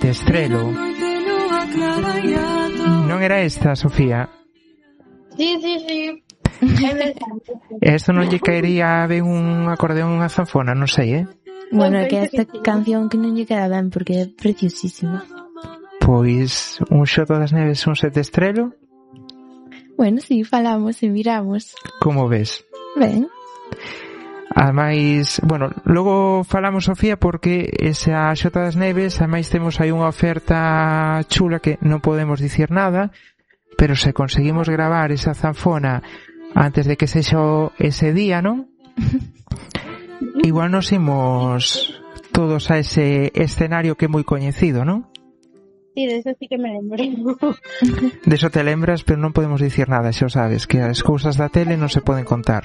Sete Estrelo. Non era esta, Sofía? Sí. Esto non lle caería ben un acordeón unha zanfona, non sei, Bueno, é que esta canción que non lle queda ben porque é preciosísima. Pois un Xota das Neves, un Sete Estrelo. Bueno, si, falamos e miramos. Como ves? Ben. Ademais, bueno, logo falamos, Sofía, porque esa Xota das Neves, ademais temos aí unha oferta chula que non podemos dicir nada, pero se conseguimos gravar esa zanfona antes de que sexa ese día, non? Igual nos imos todos a ese escenario que é moi coñecido, non? Sí, de eso sí que me lembro. De eso te lembras, pero non podemos dicir nada, xa o sabes, que as cousas da tele non se poden contar.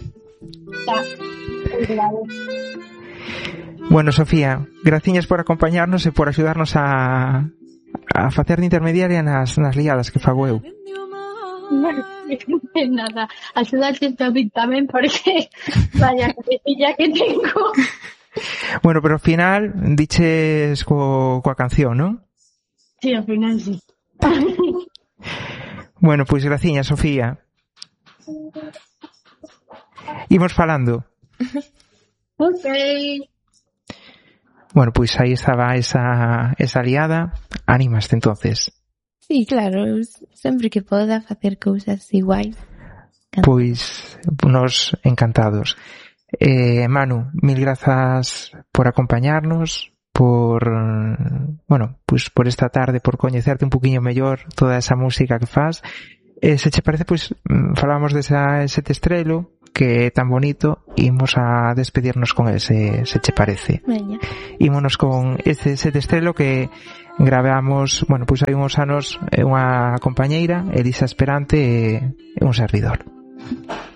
Claro. Bueno, Sofía, graciñas por acompañarnos e por axudarnos a facer de intermediaria nas liadas que fago eu. Nada, axudarte tamén porque vaya cabecilla que tengo. Bueno, pero ao final diches coa canción, non? Sí, ao final sí. Bueno, pois graciñas, Sofía. Imos falando. Ok. Bueno, pois aí estaba esa liada. Animaste entonces? Sí, claro, sempre que poda facer cousas iguais. Pois nos encantados. Manu, mil grazas por acompañarnos, por por esta tarde, por coñecerte un poquinho mellor toda esa música que fas. Se che parece, pois falábamos desa Sete Estrelo, que é tan bonito, imos a despedirnos con ese, se che parece. Veña. Ímonos con ese Sete Estrelo que gravamos, pois hai uns anos, unha compañeira, Elisa Esperante, e un servidor.